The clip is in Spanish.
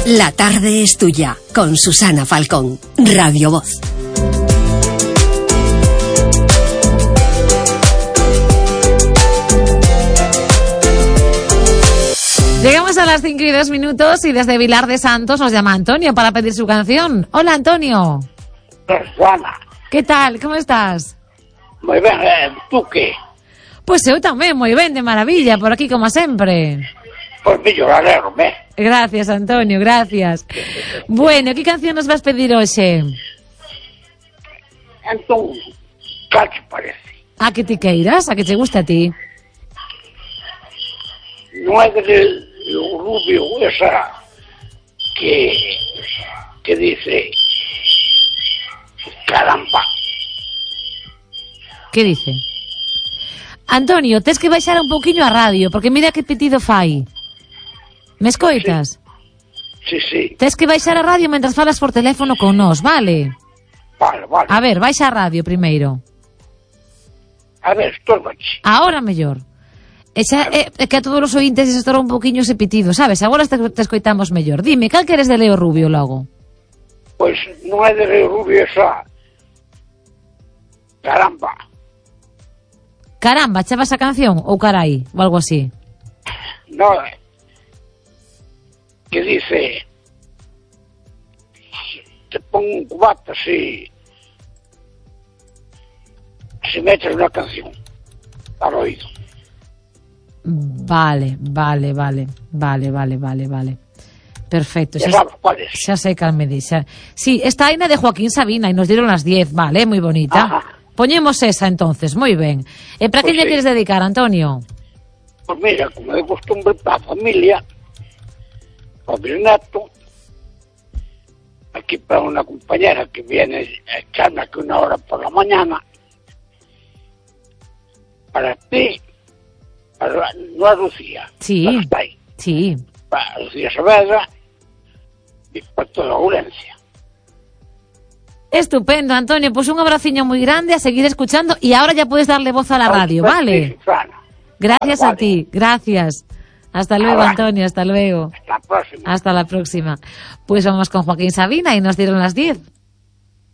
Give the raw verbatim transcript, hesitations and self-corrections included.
La tarde es tuya, con Susana Falcón, Radio Voz. Llegamos a las cinco y dos minutos y desde Vilar de Santos nos llama Antonio para pedir su canción. Hola, Antonio. Susana. ¿Qué tal? ¿Cómo estás? Moi ben, eh, tú que? Pois eu tamén, moi ben, de maravilla, por aquí como sempre. Pois mellor, alegro-me. Gracias, Antonio, gracias. Bueno, que canción nos vas pedir hoxe? Entón, cal te parece? A que ti queiras, a que te gusta a ti. Non é de o Rubio esa que que dice caramba. Que dice? Antonio, tes que baixar un pouquiño a radio, porque mira que pitido fai. Me escoitas? Sí, sí. Tes que baixar a radio mentras falas por teléfono con nós, vale? Vale, vale. A ver, baixa a radio primeiro. A ver, estorbache. Ahora mellor. E xa, é, é que a todos os ointes se estorba un pouquiño ese pitido, sabes? Agora te, te escoitamos mellor. Dime, cal queres de Leo Rubio logo? Pois non é de Leo Rubio esa caramba. Caramba, chavas a canción ou carai, ou algo así. No, que dice te pongo un cubata si si metes una canción al oído. Vale, vale, vale, vale, vale, vale, vale. Perfecto. Ya sabes cuál es. Xa sei cal me dixa. Sí, esta aina de Joaquín Sabina y nos dieron las diez, vale, moi bonita. Ajá. Poñemos esa entonces, moi ben. E para Pues quen lle sí. queres dedicar, Antonio? Pues mira, como de costumbre, para la familia, para mi neto, aquí para una compañera que viene a echarme aquí una hora por la mañana, para ti, para no a Lucía, Sí. para está ahí, Sí. para Lucía Saavedra y para toda Ourense. Estupendo, Antonio. Pues un abraciño muy grande, a seguir escuchando y ahora ya puedes darle voz a la radio, ¿vale? Susana. Gracias Vale, a ti, gracias. Hasta luego, Ahora. Antonio, hasta luego. Hasta la próxima. Hasta la próxima. Pues vamos con Joaquín Sabina y nos dieron las diez.